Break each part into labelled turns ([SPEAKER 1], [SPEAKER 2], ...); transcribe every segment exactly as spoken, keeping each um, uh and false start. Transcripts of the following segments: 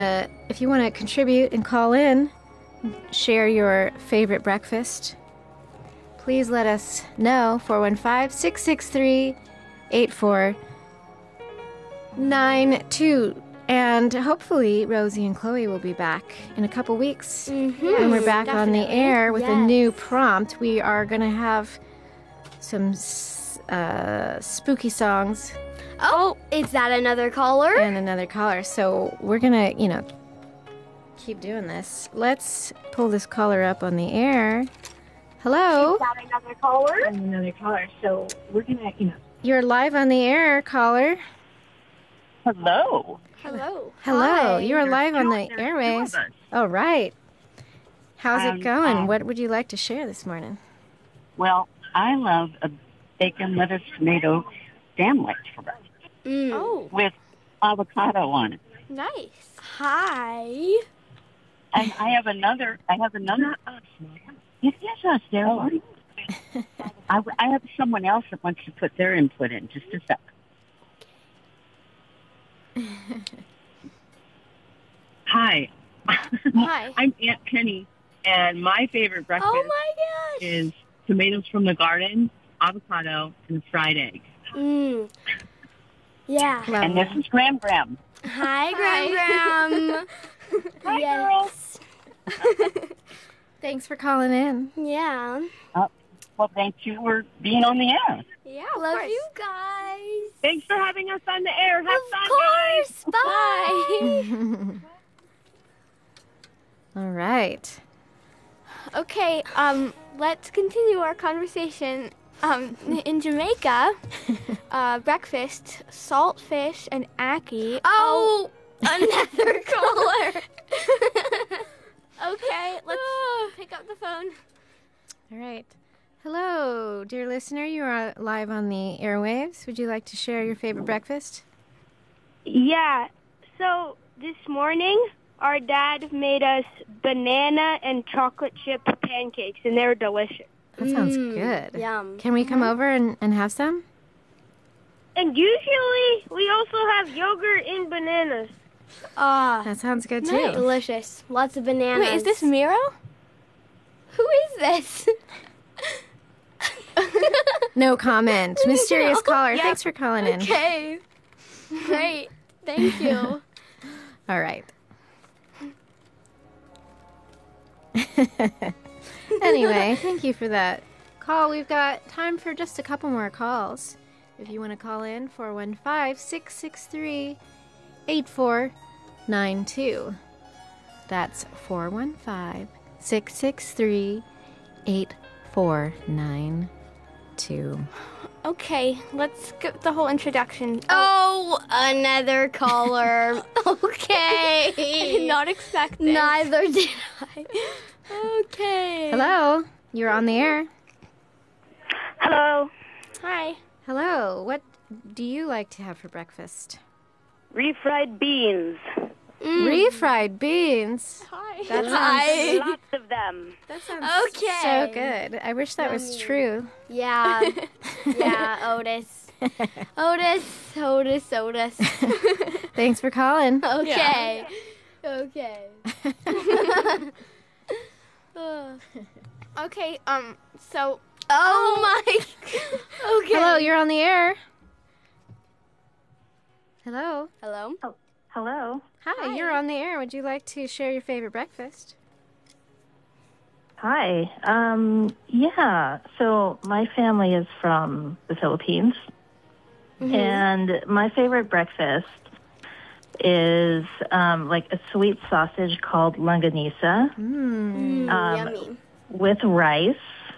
[SPEAKER 1] Uh, if you want to contribute and call in, share your favorite breakfast, please let us know. four one five, six six three, eight four nine two. And hopefully Rosie and Chloe will be back in a couple weeks.
[SPEAKER 2] Mm-hmm.
[SPEAKER 1] When we're back
[SPEAKER 2] Definitely.
[SPEAKER 1] on the air with
[SPEAKER 2] Yes.
[SPEAKER 1] a new prompt. We are going to have some uh, spooky songs.
[SPEAKER 2] Oh, is that another caller?
[SPEAKER 1] And another caller. So we're going to, you know, keep doing this. Let's pull this caller up on the air. Hello?
[SPEAKER 3] Is that another caller? And another caller. So we're going to, you know.
[SPEAKER 1] You're live on the air, caller.
[SPEAKER 3] Hello.
[SPEAKER 2] Hello.
[SPEAKER 1] Hello.
[SPEAKER 2] Hi.
[SPEAKER 1] You're
[SPEAKER 3] There's
[SPEAKER 1] live on
[SPEAKER 3] two-
[SPEAKER 1] the
[SPEAKER 3] there's two
[SPEAKER 1] airwaves.
[SPEAKER 3] of us.
[SPEAKER 1] Oh, right. How's
[SPEAKER 3] Um,
[SPEAKER 1] it going?
[SPEAKER 3] um,
[SPEAKER 1] What would you like to share this morning?
[SPEAKER 3] Well, I love a bacon, lettuce, tomato sandwich for breakfast
[SPEAKER 2] Mm. Oh,
[SPEAKER 3] with avocado on it.
[SPEAKER 2] nice. Hi.
[SPEAKER 3] And I have another, I have another. It is us, Daryl. I, I have someone else that wants to put their input in. Just a sec. Hi.
[SPEAKER 2] Hi.
[SPEAKER 3] I'm Aunt Penny, and my favorite breakfast
[SPEAKER 2] Oh my gosh.
[SPEAKER 3] is tomatoes from the garden, avocado, and fried egg.
[SPEAKER 2] Mm. Yeah.
[SPEAKER 1] Love
[SPEAKER 3] And this is Graham Graham.
[SPEAKER 2] Hi, Graham. Graham.
[SPEAKER 3] Hi,
[SPEAKER 2] yes.
[SPEAKER 1] Thanks for calling in.
[SPEAKER 2] Yeah.
[SPEAKER 3] Well, thank you for being on the air.
[SPEAKER 2] Yeah. Love course. You guys.
[SPEAKER 3] Thanks for having us on the air. Have
[SPEAKER 2] Of
[SPEAKER 3] fun,
[SPEAKER 2] course.
[SPEAKER 3] guys.
[SPEAKER 2] Bye.
[SPEAKER 1] All right.
[SPEAKER 2] Okay. Um. Let's continue our conversation. Um. In Jamaica, uh, breakfast, saltfish, and ackee. Oh, another caller. Okay. Let's pick up the phone.
[SPEAKER 1] All right. Hello, dear listener. You are live on the airwaves. Would you like to share your favorite breakfast?
[SPEAKER 4] Yeah. So this morning, our dad made us banana and chocolate chip pancakes, and they were delicious.
[SPEAKER 1] That sounds
[SPEAKER 2] Mm,
[SPEAKER 1] good.
[SPEAKER 2] Yum.
[SPEAKER 1] Can we come over and, and have some?
[SPEAKER 4] And usually, we also have yogurt in bananas.
[SPEAKER 2] Ah.
[SPEAKER 1] That sounds good too.
[SPEAKER 2] Nice. Delicious. Lots of bananas.
[SPEAKER 5] Wait, is this Miro?
[SPEAKER 2] Who is this?
[SPEAKER 1] No comment. Mysterious
[SPEAKER 2] No.
[SPEAKER 1] caller.
[SPEAKER 2] Yeah.
[SPEAKER 1] Thanks for calling in.
[SPEAKER 2] Okay. Great. Thank you.
[SPEAKER 1] All right. Anyway, thank you for that call. We've got time for just a couple more calls. If you want to call in, four one five, six six three, eight four nine two. That's four one five, six six three, eight four nine two.
[SPEAKER 2] Okay, let's get the whole introduction. Oh, another caller. Okay. I did not expect this. Neither did I. Okay.
[SPEAKER 1] Hello, you're on the air.
[SPEAKER 4] Hello.
[SPEAKER 2] Hi.
[SPEAKER 1] Hello, what do you like to have for breakfast?
[SPEAKER 4] Refried beans.
[SPEAKER 2] Mm.
[SPEAKER 1] Refried beans.
[SPEAKER 2] Hi.
[SPEAKER 1] That sounds,
[SPEAKER 2] Hi.
[SPEAKER 4] Lots of them.
[SPEAKER 1] that sounds
[SPEAKER 2] Okay.
[SPEAKER 1] so good. I wish that was
[SPEAKER 2] Yummy.
[SPEAKER 1] true.
[SPEAKER 2] Yeah. Yeah, Otis. Otis, Otis, Otis.
[SPEAKER 1] Thanks for calling.
[SPEAKER 2] Okay. Okay. Uh, okay, um, so. Oh, my. Okay.
[SPEAKER 1] Hello, you're on the air. Hello.
[SPEAKER 2] Hello.
[SPEAKER 6] Hello.
[SPEAKER 1] Hi,
[SPEAKER 2] Hi.
[SPEAKER 1] you're on the air. Would you like to share your favorite breakfast?
[SPEAKER 6] Hi. Um, yeah. So my family is from the Philippines, and my favorite breakfast is um, like a sweet sausage called longanisa
[SPEAKER 1] Mm.
[SPEAKER 2] Mm,
[SPEAKER 6] Um,
[SPEAKER 2] yummy.
[SPEAKER 6] with rice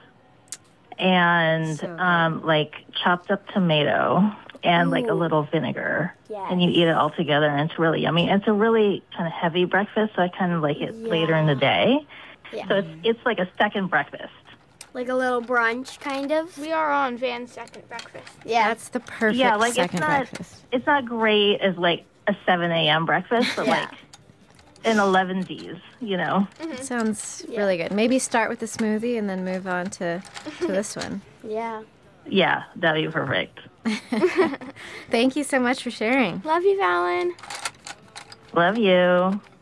[SPEAKER 6] and
[SPEAKER 1] So good.
[SPEAKER 6] um, like chopped up tomato and like a
[SPEAKER 2] Ooh.
[SPEAKER 6] little vinegar.
[SPEAKER 2] Yes.
[SPEAKER 6] And you eat it all together, and it's really yummy. It's a really kind of heavy breakfast, so I kind of like it later in the day.
[SPEAKER 2] Yeah.
[SPEAKER 6] So it's it's like a second breakfast.
[SPEAKER 2] Like a little brunch, kind of.
[SPEAKER 5] We are on Van's second breakfast.
[SPEAKER 2] Yeah.
[SPEAKER 1] That's the perfect
[SPEAKER 6] Yeah, like, it's
[SPEAKER 1] second
[SPEAKER 6] not-
[SPEAKER 1] breakfast.
[SPEAKER 6] It's not great as like a seven a.m. breakfast, but
[SPEAKER 2] Yeah.
[SPEAKER 6] like an eleven-Z's, you know?
[SPEAKER 1] Sounds
[SPEAKER 2] Yeah.
[SPEAKER 1] really good. Maybe start with the smoothie and then move on to, to this one.
[SPEAKER 2] Yeah.
[SPEAKER 6] Yeah, that'd be perfect.
[SPEAKER 1] Thank you so much for sharing.
[SPEAKER 2] Love you, Valen.
[SPEAKER 6] Love you.